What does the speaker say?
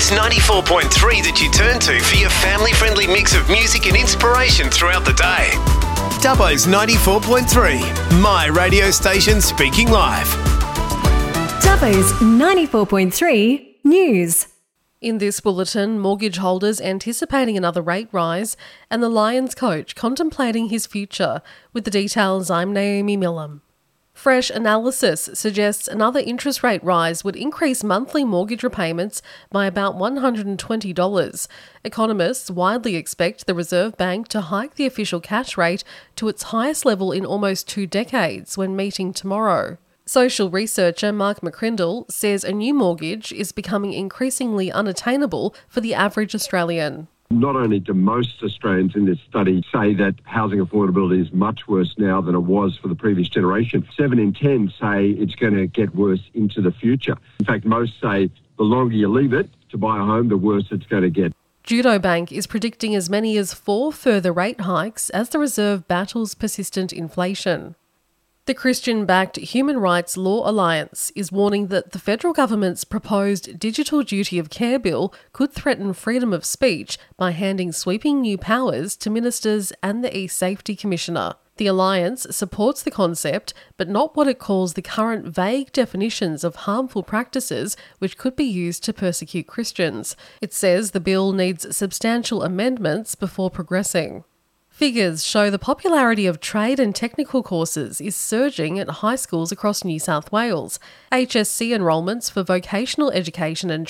Dubbo's 94.3 that you turn to for your family-friendly mix of music and inspiration throughout the day. Dubbo's 94.3, my radio station speaking live. Dubbo's 94.3 News. In this bulletin, mortgage holders anticipating another rate rise and the Lions coach contemplating his future. With the details, I'm Naomi Millam. Fresh analysis suggests another interest rate rise would increase monthly mortgage repayments by about $120. Economists widely expect the Reserve Bank to hike the official cash rate to its highest level in almost 2 decades when meeting tomorrow. Social researcher Mark McCrindle says a new mortgage is becoming increasingly unattainable for the average Australian. Not only do most Australians in this study say that housing affordability is much worse now than it was for the previous generation, 7 in 10 say it's going to get worse into the future. In fact, most say the longer you leave it to buy a home, the worse it's going to get. Judo Bank is predicting as many as 4 further rate hikes as the Reserve battles persistent inflation. The Christian-backed Human Rights Law Alliance is warning that the federal government's proposed Digital Duty of Care bill could threaten freedom of speech by handing sweeping new powers to ministers and the e-Safety Commissioner. The Alliance supports the concept, but not what it calls the current vague definitions of harmful practices which could be used to persecute Christians. It says the bill needs substantial amendments before progressing. Figures show the popularity of trade and technical courses is surging at high schools across New South Wales. HSC enrolments for vocational education and